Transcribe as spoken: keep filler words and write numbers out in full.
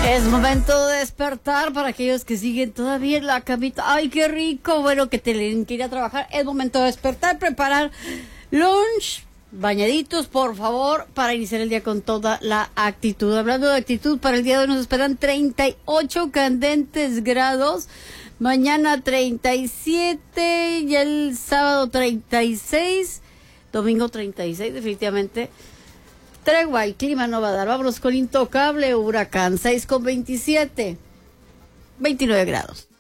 Es momento de despertar para aquellos que siguen todavía en la camita. ¡Ay, qué rico! Bueno, que tienen que ir a trabajar. Es momento de despertar, preparar lunch, bañaditos, por favor, para iniciar el día con toda la actitud. Hablando de actitud, para el día de hoy nos esperan treinta y ocho candentes grados. Mañana treinta y siete y el sábado treinta y seis. Domingo treinta y seis, definitivamente. Tregua, el clima no va a dar. Vámonos con Intocable, Huracán, seis con veintisiete, veintinueve grados.